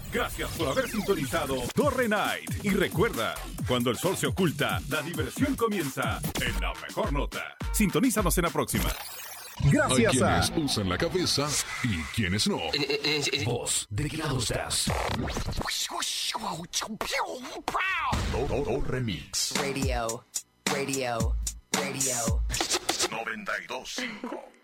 Gracias por haber sintonizado Torre Night. Y recuerda, cuando el sol se oculta, la diversión comienza en la mejor nota. Sintonízanos en la próxima. Gracias. Hay quienes usan la cabeza y quienes no. ¿Vos de qué lado estás? Remix. Radio. 92.5